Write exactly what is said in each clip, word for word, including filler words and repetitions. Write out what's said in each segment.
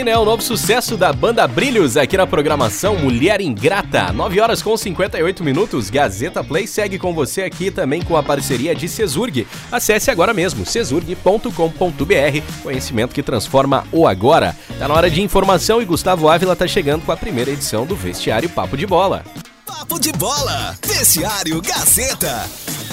né? O novo sucesso da banda Brilhos aqui na programação Mulher Ingrata. nove horas com cinquenta e oito minutos. Gazeta Play segue com você aqui também com a parceria de Cesurg. Acesse agora mesmo, cesurg ponto com ponto b r. Conhecimento que transforma o agora. Tá na hora de informação e Gustavo Ávila tá chegando com a primeira edição do Vestiário Papo de Bola. Papo de Bola. Vestiário Gazeta.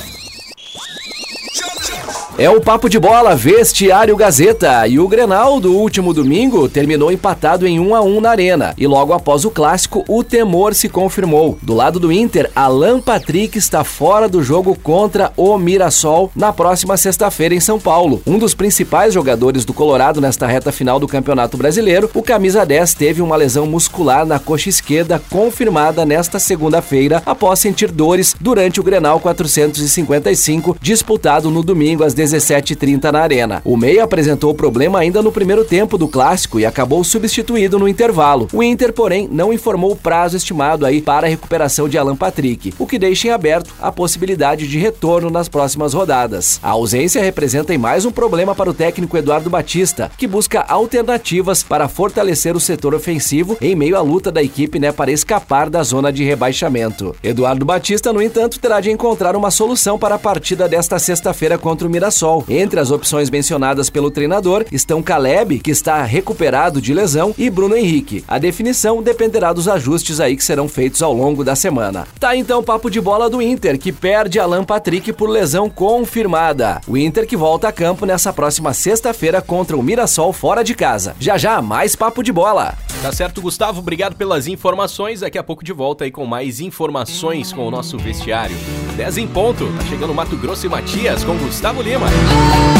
É o Papo de Bola, Vestiário Gazeta. E o Grenal do último domingo terminou empatado em um a um na Arena. E logo após o clássico, o temor se confirmou. Do lado do Inter, Alan Patrick está fora do jogo contra o Mirassol na próxima sexta-feira em São Paulo. Um dos principais jogadores do Colorado nesta reta final do Campeonato Brasileiro, o camisa dez teve uma lesão muscular na coxa esquerda confirmada nesta segunda-feira após sentir dores durante o Grenal quatrocentos e cinquenta e cinco, disputado no domingo às dezessete e trinta na Arena. O meia apresentou problema ainda no primeiro tempo do clássico e acabou substituído no intervalo. O Inter, porém, não informou o prazo estimado aí para a recuperação de Alan Patrick, o que deixa em aberto a possibilidade de retorno nas próximas rodadas. A ausência representa mais um problema para o técnico Eduardo Batista, que busca alternativas para fortalecer o setor ofensivo em meio à luta da equipe, né, para escapar da zona de rebaixamento. Eduardo Batista, no entanto, terá de encontrar uma solução para a partida desta sexta-feira contra o Mirassol. Entre as opções mencionadas pelo treinador estão Caleb, que está recuperado de lesão, e Bruno Henrique. A definição dependerá dos ajustes aí que serão feitos ao longo da semana. Tá então o papo de bola do Inter, que perde Alan Patrick por lesão confirmada. O Inter que volta a campo nessa próxima sexta-feira contra o Mirassol fora de casa. Já já, mais papo de bola. Tá certo, Gustavo, obrigado pelas informações. Daqui a pouco de volta aí com mais informações com o nosso vestiário. dez em ponto, tá chegando Mato Grosso e Matias com Gustavo Lima.